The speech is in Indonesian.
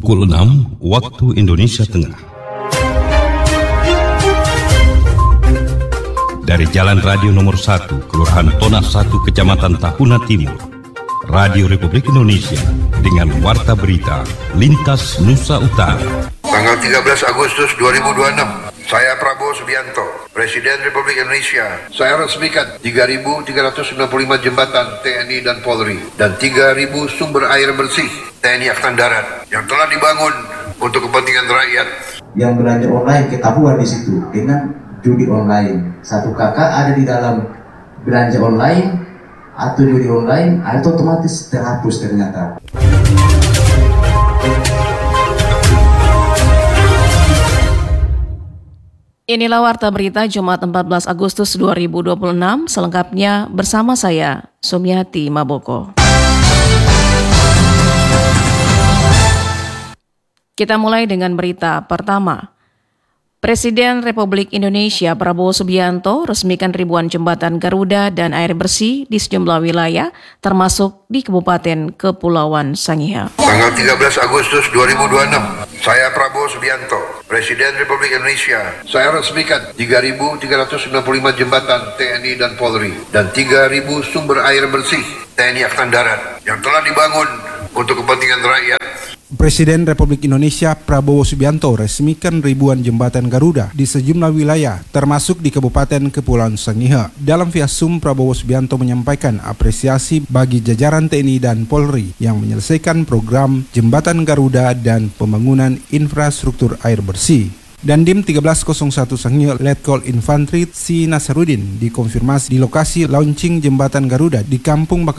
Pukul 6 waktu Indonesia Tengah. Dari Jalan Radio Nomor 1, Kelurahan Tona 1, Kecamatan Tahuna Timur, Radio Republik Indonesia dengan warta berita Lintas Nusa Utara. Tanggal 13 Agustus 2026, saya Prabowo Subianto, Presiden Republik Indonesia, saya resmikan 3.365 jembatan TNI dan Polri dan 3.000 sumber air bersih TNI Angkatan Darat yang telah dibangun untuk kepentingan rakyat. Yang belanja online ketahuan di situ dengan judi online. Satu kakak ada di dalam belanja online atau judi online, itu otomatis terhapus ternyata. Inilah warta berita Jumat 14 Agustus 2026, selengkapnya bersama saya, Sumiati Maboko. Kita mulai dengan berita pertama. Presiden Republik Indonesia Prabowo Subianto resmikan ribuan jembatan Garuda dan air bersih di sejumlah wilayah, termasuk di Kabupaten Kepulauan Sangihe. Tanggal 13 Agustus 2026, saya Prabowo Subianto, Presiden Republik Indonesia, saya resmikan 3.365 jembatan TNI dan Polri dan 3.000 sumber air bersih TNI Angkatan Darat yang telah dibangun untuk kepentingan rakyat. Presiden Republik Indonesia Prabowo Subianto resmikan ribuan jembatan Garuda di sejumlah wilayah, termasuk di Kabupaten Kepulauan Sangihe. Dalam via Zoom, Prabowo Subianto menyampaikan apresiasi bagi jajaran TNI dan Polri yang menyelesaikan program jembatan Garuda dan pembangunan infrastruktur air bersih. Dandim 1301 Sangihe Letkol Infantri Si Nasarudin dikonfirmasi di lokasi launching jembatan Garuda di Kampung Bakal